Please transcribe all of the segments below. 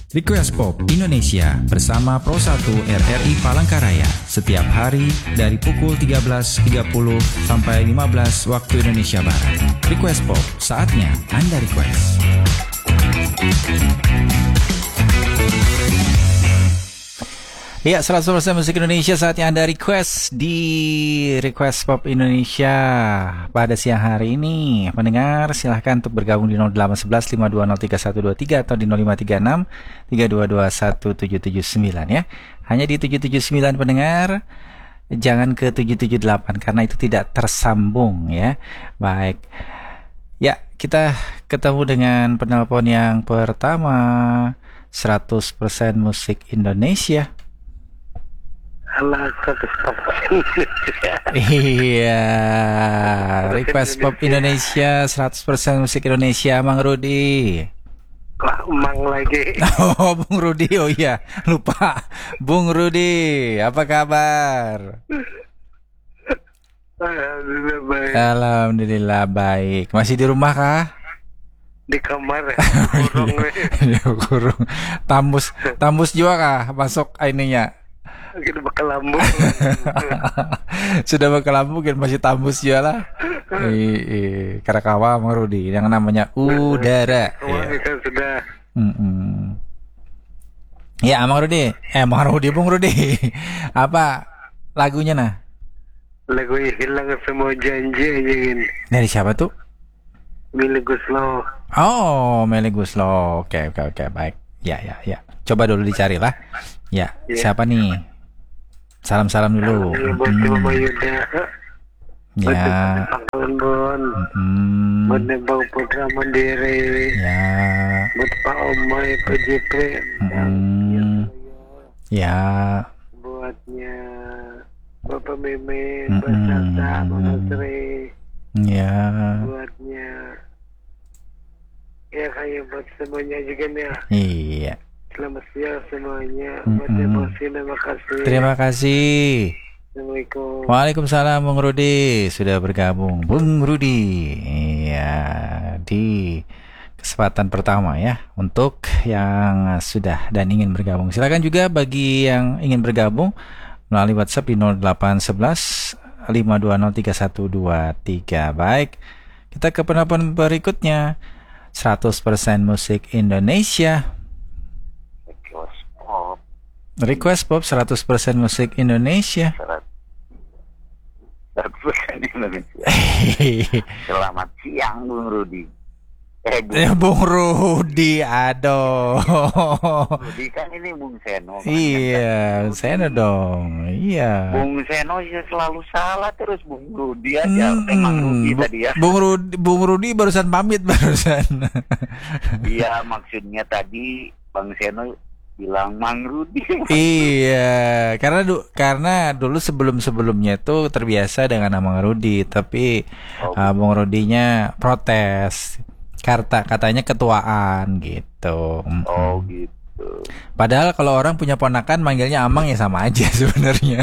Request Pop Indonesia bersama Pro 1 RRI Palangkaraya setiap hari dari pukul 13.30 sampai 15 waktu Indonesia Barat. Request Pop, saatnya Anda request. Ya, 100% musik Indonesia saatnya Anda request di Request Pop Indonesia pada siang hari ini. Pendengar silahkan untuk bergabung di 0811 5203123 atau di 0536 3221779 ya. Hanya di 779 pendengar, jangan ke 778 karena itu tidak tersambung ya. Baik. Ya, kita ketemu dengan penelpon yang pertama. 100% musik Indonesia. Alah, Iya, Request Pop Indonesia 100% musik Indonesia, Mang Rudi. lah emang lagi. Oh, Bung Rudi, oh iya, lupa. Bung Rudi, apa kabar? Alhamdulillah baik. Alhamdulillah baik. Masih di rumah kah? Di kamar ya, kurung nih. Kurung. Tambus juga kah masuk ininya? Kita bakal lambung. Sudah berkelambung kan masih tambus juga lah. Karakawa Mang Rudi yang namanya udara. Kan sudah. Ya, Mang Rudi. Bung Rudi. Apa lagunya nah? Lagu hilang semua janji aja gini. Dari siapa tuh? Milik Guslo. Oh, Meli Guslo. Oke, baik. Ya. Coba dulu dicari lah. Ya, siapa nih? Salam dulu. Buat Mama Yuda. Ya. Buat Bon. Buat Bang Putra Mandiri. Ya. Buat Pak Omai, Pak Jepri. Ya. Buatnya Bapak Meme, Mbak Sata, Mama Sri. Ya. Buatnya ya kayak buat semuanya juga nih ya. Iya. Selamat siang semuanya. Buat emosi, terima kasih. Terima kasih. Assalamualaikum. Waalaikumsalam Bung Rudi. Sudah bergabung Bung Rudi. Iya, di kesempatan pertama ya. Untuk yang sudah dan ingin bergabung, silakan juga bagi yang ingin bergabung melalui WhatsApp di 0811 5203123. Baik, kita ke penelpon berikutnya. 100% musik Indonesia. Request Pop 100% musik Indonesia. 100% Indonesia. Selamat siang Bung Rudi. Bung Rudi, aduh. Rudi kan ini Bung Seno. Iya, Bung Seno dong. Iya. Bung Seno ya selalu salah terus Bung Rudi aja. Emang Rudi tadi ya. Bung Rudi barusan pamit barusan. Iya, maksudnya tadi Bang Seno bilang Mang Rudi. Iya, karena dulu sebelumnya itu terbiasa dengan nama Rudi, tapi Bung Rudinya protes. Katanya ketuaan gitu. Oh gitu. Padahal kalau orang punya ponakan manggilnya Amang ya sama aja sebenarnya.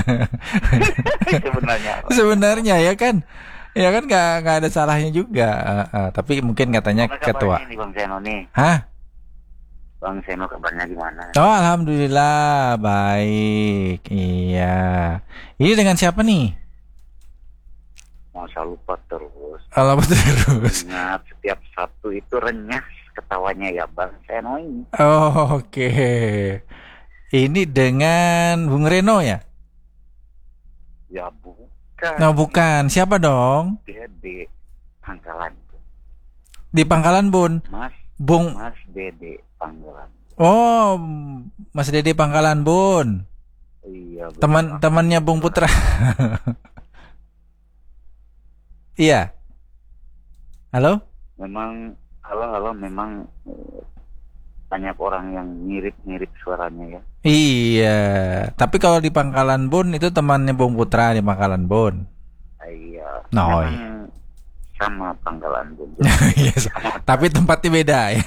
Sebenarnya ya kan nggak ada salahnya juga. Tapi mungkin katanya ketua. Ini Bang Seno nih. Hah? Bang Seno kabarnya gimana? Oh, alhamdulillah baik. Iya. Ini dengan siapa nih? Masa lupa terus. Ingat setiap Sabtu itu renyah ketawanya ya Bang Seno ini. Oh, oke. Ini dengan Bung Reno ya? Ya bukan. No, bukan. Siapa dong? Dede Pangkalan. Di Pangkalan Bun. Mas Dede Pangkalan. Oh, Mas Dede Pangkalan Bun. Iya. Temannya Bung Putra. Iya. Halo? Memang banyak orang yang mirip suaranya ya. Iya. Tapi kalau di Pangkalan Bun itu temannya Bung Putra di Pangkalan Bun. Iya. No. Sama Pangkalan Bun. Yes. Tapi tempatnya beda ya.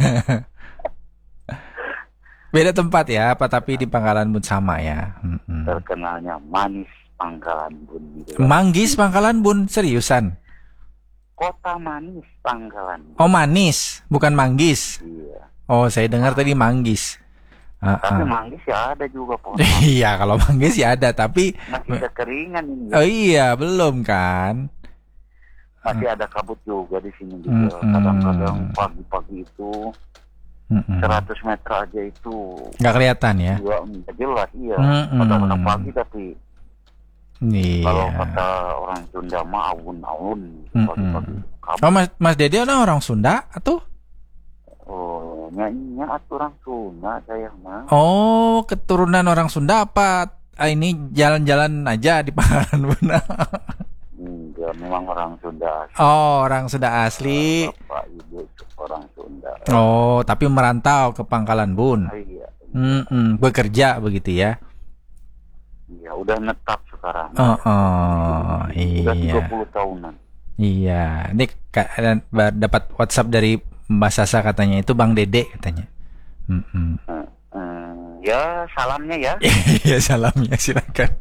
Beda tempat ya, apa tapi di Pangkalan Bun sama ya. Terkenalnya manis Pangkalan Bun gitu. Manggis Pangkalan Bun, seriusan? Kota manis Pangkalan Bun. Oh, manis, bukan manggis. Iya. Oh, saya dengar tadi manggis. Tapi manggis ya ada juga pohon. Iya, kalau manggis ya ada, tapi masih ada keringan ini. Oh iya, belum kan? Masih ada kabut juga di sini juga. Kadang-kadang pagi-pagi itu 100 meter aja itu nggak kelihatan ya? Nggak jelas, iya. Kadang-kadang pagi tapi kalau kata orang Sunda mah awun-awun pagi-pagi. Oh, Mas Dede orang Sunda atau? Oh, nyanyinya orang Sunda saya mah. Oh, keturunan orang Sunda apa? Ini jalan-jalan aja di Pangkalan Bun. Enggak, memang orang Sunda asli. Oh, orang Sunda asli. Bapak ibu orang Sunda. Oh, tapi merantau ke Pangkalan Bun. Iya. Bekerja begitu ya? Iya, udah netap sekarang. Iya. Udah 30 tahunan. Iya, ini dapat WhatsApp dari Mbak Sasa katanya itu Bang Dede katanya. Ya, salamnya ya. Iya, salamnya silakan.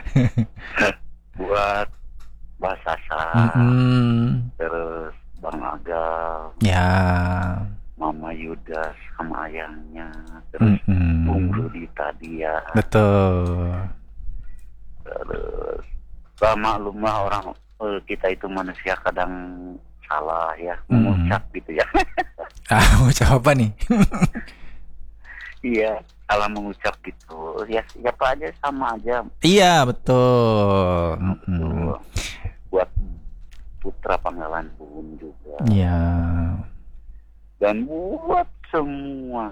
Buat Mbak Sasa, terus Bang Agal, ya, Mama Yudas sama ayahnya, terus Bung Rudi tadi ya. Betul. Terus maklumlah orang kita itu manusia kadang salah ya, mengucap gitu ya. Mengucap apa nih? Iya, salah mengucap gitu. Ya siapa aja sama aja. Iya, betul. Buat putra Pangkalan Bun juga. Iya. Dan buat semua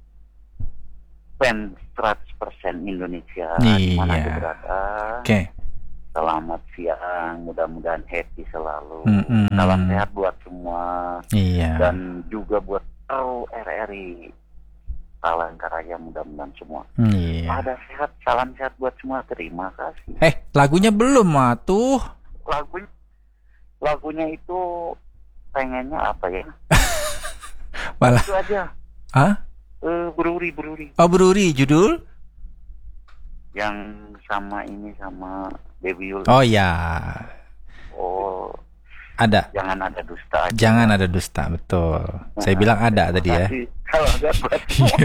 fans 100% Indonesia di mana aja berada. Oke. Selamat siang, mudah-mudahan happy selalu. Salam sehat buat semua. Iya. Dan juga buat RRI Palangkaraya, mudah-mudahan semua. Iya. Ada sehat, salam sehat buat semua. Terima kasih. Lagunya belum tuh. Lagunya itu pengennya apa ya? Malah. Itu aja. Beruri. Oh, Beruri judul? Yang sama Baby Yul. Oh ya. Oh. Ada. Jangan ada dusta aja. Jangan ada dusta, betul. Saya bilang ada tadi ya. Kalau ada buat.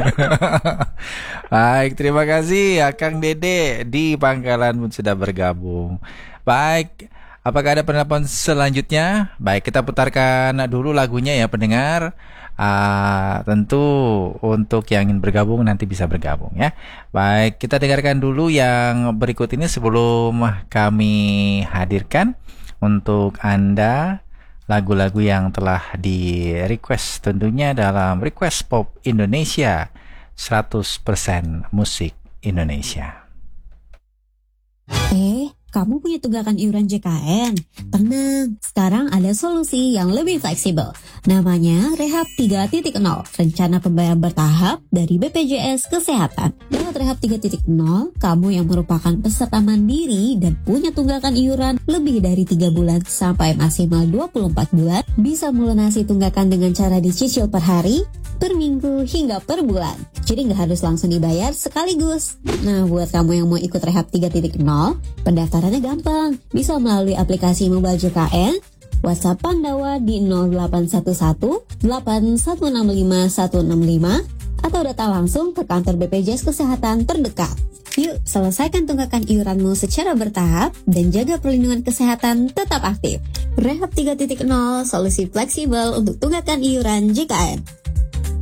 Baik, terima kasih ya Kang Dede di Pangkalan Bun sudah bergabung. Baik, apakah ada penelpon selanjutnya? Baik, kita putarkan dulu lagunya ya pendengar. Tentu untuk yang ingin bergabung nanti bisa bergabung ya. Baik, kita dengarkan dulu yang berikut ini sebelum kami hadirkan untuk Anda lagu-lagu yang telah di request tentunya dalam Request Pop Indonesia 100% musik Indonesia. Kamu punya tunggakan iuran JKN? Tenang, sekarang ada solusi yang lebih fleksibel. Namanya Rehab 3.0, rencana pembayaran bertahap dari BPJS Kesehatan. Lewat Rehab 3.0, kamu yang merupakan peserta mandiri dan punya tunggakan iuran lebih dari 3 bulan sampai maksimal 24 bulan, bisa melunasi tunggakan dengan cara dicicil per hari, per minggu, hingga per bulan. Jadi nggak harus langsung dibayar sekaligus. Nah, buat kamu yang mau ikut Rehab 3.0, pendaftarannya gampang. Bisa melalui aplikasi mobile JKN, WhatsApp Pandawa di 0811 8165 165, atau datang langsung ke kantor BPJS Kesehatan terdekat. Yuk, selesaikan tunggakan iuranmu secara bertahap dan jaga perlindungan kesehatan tetap aktif. Rehab 3.0, solusi fleksibel untuk tunggakan iuran JKN.